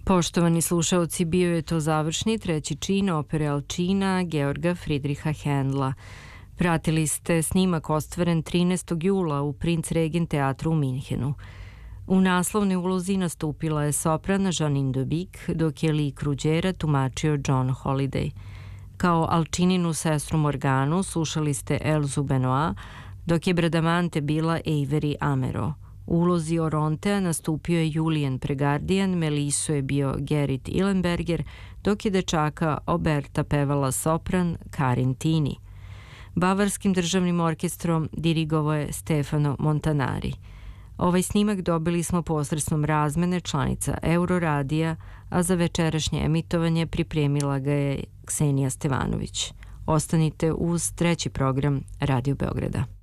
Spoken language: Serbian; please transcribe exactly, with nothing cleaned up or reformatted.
Poštovani slušaoci, bio je to završni treći čin opere Alčina Georga Fridriha Händla. Pratili ste snimak ostvaren trinaestog jula u Princ Regent teatru u Minhenu. U naslovnoj ulozi nastupila je soprana Janine Debicq, dok je lik Ruđera tumačio John Holiday. Kao Alčininu sestru Morganu slušali ste Elzu Benoit, dok je Bradamante bila Avery Amero. U ulozi Orontea nastupio je Julian Pregardian, Melisu je bio Gerrit Ilenberger, dok je dečaka Oberta pevala sopran Karin Tini. Bavarskim državnim orkestrom dirigovao je Stefano Montanari. Ovaj snimak dobili smo posredstvom razmene članica Euroradija, a za večerašnje emitovanje pripremila ga je Ksenija Stevanović. Ostanite uz treći program Radio Beograda.